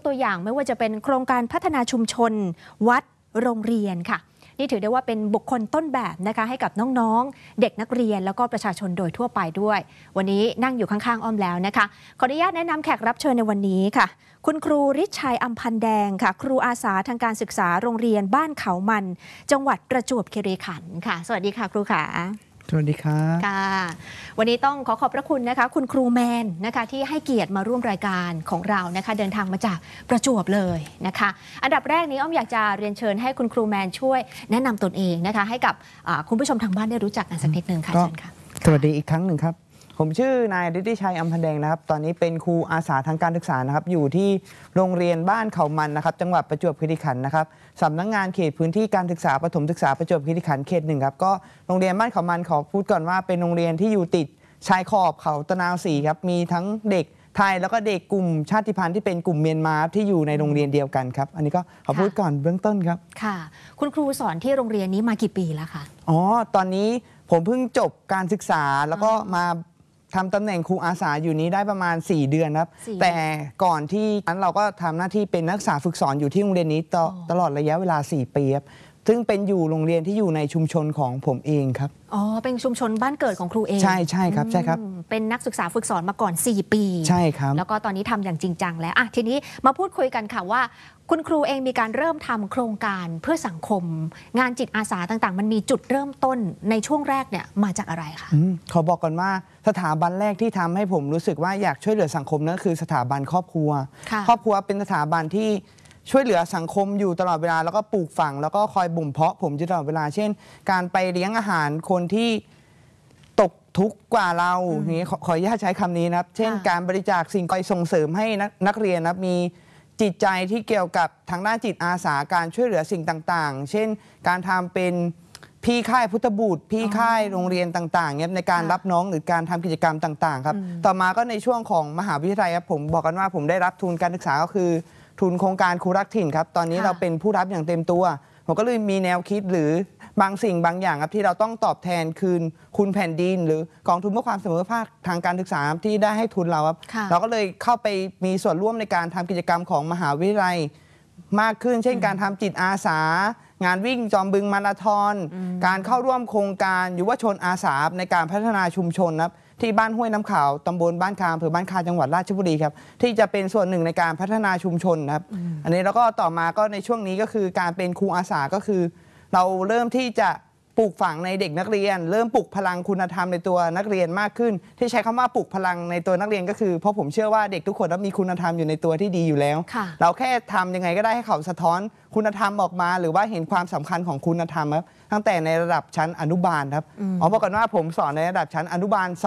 ตัวอย่างไม่ว่าจะเป็นโครงการพัฒนาชุมชนวัดโรงเรียนค่ะนี่ถือได้ว่าเป็นบุคคลต้นแบบนะคะให้กับน้องๆเด็กนักเรียนแล้วก็ประชาชนโดยทั่วไปด้วยวันนี้นั่งอยู่ข้างๆอ้อมแล้วนะคะขออนุญาตแนะนำแขกรับเชิญในวันนี้ค่ะคุณครูฤทธิ์ชัยอำพันธ์แดงค่ะครูอาสาทางการศึกษาโรงเรียนบ้านเขามันจังหวัดประจวบคีรีขันธ์ค่ะสวัสดีค่ะครูขาสวัสดีครับค่ะวันนี้ต้องขอบพระคุณนะคะคุณครูแมนนะคะที่ให้เกียรติมาร่วมรายการของเรานะคะเดินทางมาจากประจวบเลยนะคะอันดับแรกนี้อ้อมอยากจะเรียนเชิญให้คุณครูแมนช่วยแนะนำตนเองนะคะให้กับคุณผู้ชมทางบ้านได้รู้จักกันสักนิดนึงค่ะเชิญค่ะสวัสดีอีกครั้งหนึ่งครับผมชื่อนายฤทธิ์ชัยอำพันธ์แดงนะครับตอนนี้เป็นครูอาสาทางการศึกษานะครับอยู่ที่โรงเรียนบ้านเขามันนะครับจังหวัดประจวบคีรีขันธ์นะครับสำนักงานเขตพื้นที่การศึกษาประถมศึกษาประจวบคีรีขันธ์เขต 1ครับก็โรงเรียนบ้านเขามันขอพูดก่อนว่าเป็นโรงเรียนที่อยู่ติดชายขอบเขาตะนาวศรีครับมีทั้งเด็กไทยแล้วก็เด็กกลุ่มชาติพันธุ์ที่เป็นกลุ่มเมียนมาที่อยู่ในโรงเรียนเดียวกันครับอันนี้ก็ขอพูดก่อนเบื้องต้นครับค่ะคุณครูสอนที่โรงเรียนนี้มากี่ปีแล้วคะอ๋อตอนนี้ผมเพิ่งจบการศึกษาแล้วก็มาทำตำแหน่งครูอาสาอยู่นี้ได้ประมาณ4 เดือนครับแต่ก่อนที่นั้นเราก็ทำหน้าที่เป็นนักศึกษาฝึกสอนอยู่ที่โรงเรียนนี้ตลอดระยะเวลา4 ปีครับซึ่งเป็นอยู่โรงเรียนที่อยู่ในชุมชนของผมเองครับอ๋อเป็นชุมชนบ้านเกิดของครูเองใช่ครับใช่ครับเป็นนักศึกษาฝึกสอนมาก่อน4 ปีใช่ครับแล้วก็ตอนนี้ทำอย่างจริงจังแล้วทีนี้มาพูดคุยกันค่ะว่าคุณครูเองมีการเริ่มทำโครงการเพื่อสังคมงานจิตอาสาต่างๆมันมีจุดเริ่มต้นในช่วงแรกเนี่ยมาจากอะไรคะขอบอกก่อนว่าสถาบันแรกที่ทำให้ผมรู้สึกว่าอยากช่วยเหลือสังคมนั่นคือสถาบันครอบครัวครอบครัวเป็นสถาบันที่ช่วยเหลือสังคมอยู่ตลอดเวลาแล้วก็ปลูกฝังแล้วก็คอยบ่มเพาะผมอยู่ตลอดเวลาเช่นการไปเลี้ยงอาหารคนที่ตกทุกข์กว่าเราอย่างนี้ขออนุญาตใช้คำนี้นะครับเช่นการบริจาคสิ่งของส่งเสริมให้นักเรียนนะมีจิตใจที่เกี่ยวกับทางด้านจิตอาสาการช่วยเหลือสิ่งต่างๆเช่นการทำเป็นพี่ค่ายพุทธบุตรพี่ค่ายโรงเรียนต่างๆเนี่ยในการรับน้องหรือการทำกิจกรรมต่างๆครับต่อมาก็ในช่วงของมหาวิทยาลัยครับผมบอกกันว่าผมได้รับทุนการศึกษาก็คือทุนโครงการครูรักถิ่นครับตอนนี้เราเป็นผู้รับอย่างเต็มตัวผมก็เลยมีแนวคิดหรือบางสิ่งบางอย่างครับที่เราต้องตอบแทนคืนคุณแผ่นดินหรือกองทุนเพื่อความเสมอภาคทางการศึกษาที่ได้ให้ทุนเราครับเราก็เลยเข้าไปมีส่วนร่วมในการทำกิจกรรมของมหาวิทยาลัยมากขึ้นเช่นการทำจิตอาสางานวิ่งจอมบึงมาราธอนการเข้าร่วมโครงการยุวชนอาสาในการพัฒนาชุมชนครับที่บ้านห้วยน้ำขาวตำบลบ้านคาอำเภอบ้านคาจังหวัดราชบุรีครับที่จะเป็นส่วนหนึ่งในการพัฒนาชุมชนครับอันนี้แล้วก็ต่อมาก็ในช่วงนี้ก็คือการเป็นครูอาสาก็คือเราเริ่มที่จะปลูกฝังในเด็กนักเรียนเริ่มปลูกพลังคุณธรรมในตัวนักเรียนมากขึ้นที่ใช้คำว่าปลูกพลังในตัวนักเรียนก็คือเพราะผมเชื่อว่าเด็กทุกคนมีคุณธรรมอยู่ในตัวที่ดีอยู่แล้วเราแค่ทำยังไงก็ได้ให้เขาสะท้อนคุณธรรมออกมาหรือว่าเห็นความสำคัญของคุณธรรมครับตั้งแต่ในระดับชั้นอนุบาลครับบอกกันว่าผมสอนในระดับชั้นอนุบาล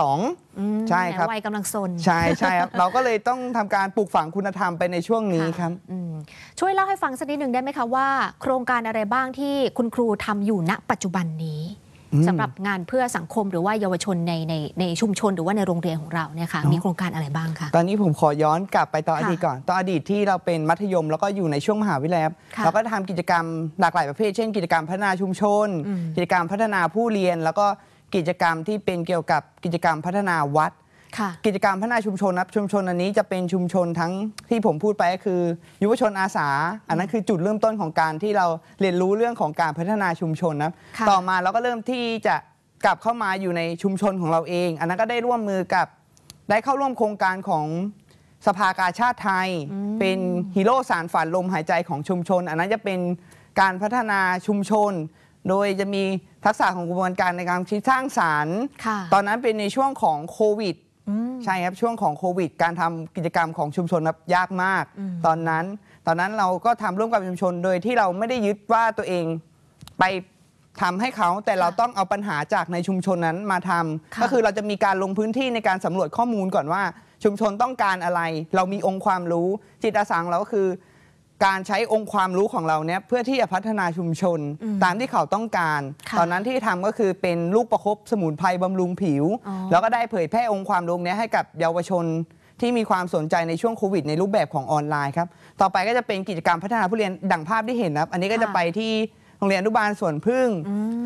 2ใช่ครับวัยกำลังซนใช่ครับเราก็เลยต้องทำการปลูกฝังคุณธรรมไปในช่วงนี้ครับช่วยเล่าให้ฟังสักนิดหนึ่งได้ไหมคะว่าโครงการอะไรบ้างที่คุณครูทำอยู่ณปัจจุบันนี้สำหรับงานเพื่อสังคมหรือว่าเยาวชนในชุมชนหรือว่าในโรงเรียนของเราเนี่ยค่ะมีโครงการอะไรบ้างคะตอนนี้ผมขอย้อนกลับไปตอนอดีตก่อนตอนอดีตที่เราเป็นมัธยมแล้วก็อยู่ในช่วงมหาวิทยาลัยเราก็ทำกิจกรรมหลากหลายประเภทเช่นกิจกรรมพัฒนาชุมชนกิจกรรมพัฒนาผู้เรียนแล้วก็กิจกรรมที่เป็นเกี่ยวกับกิจกรรมพัฒนาวัดกิจกรรมพัฒนาชุมชนครับชุมชนอันนี้จะเป็นชุมชนทั้งที่ผมพูดไปก็คือยุวชนอาสาอันนั้นคือจุดเริ่มต้นของการที่เราเรียนรู้เรื่องของการพัฒนาชุมชนนะต่อมาเราก็เริ่มที่จะกลับเข้ามาอยู่ในชุมชนของเราเองอันนั้นก็ได้ร่วมมือกับได้เข้าร่วมโครงการของสภากาชาติไทยเป็นฮีโร่สารฝันลมหายใจของชุมชนอันนั้นจะเป็นการพัฒนาชุมชนโดยจะมีทักษะของกระบวนการในการคิดสร้างสรรค์ตอนนั้นเป็นในช่วงของโควิดใช่ครับช่วงของโควิดการทำกิจกรรมของชุมชนยากมากตอนนั้นเราก็ทำร่วมกับชุมชนโดยที่เราไม่ได้ยึดว่าตัวเองไปทำให้เขาแต่เราต้องเอาปัญหาจากในชุมชนนั้นมาทำก็คือเราจะมีการลงพื้นที่ในการสำรวจข้อมูลก่อนว่าชุมชนต้องการอะไรเรามีองค์ความรู้จิตอาสาของเราก็คือการใช้องค์ความรู้ของเราเนี่ยเพื่อที่จะพัฒนาชุมชนตามที่เขาต้องการตอนนั้นที่ทำก็คือเป็นลูกประคบสมุนไพรบำรุงผิวแล้วก็ได้เผยแพร่องค์ความรู้นี้ให้กับเยาวชนที่มีความสนใจในช่วงโควิดในรูปแบบของออนไลน์ครับต่อไปก็จะเป็นกิจกรรมพัฒนาผู้เรียนดั่งภาพที่เห็นครับอันนี้ก็จะไปที่โรงเรียนอนุบาลสวนพึ่ง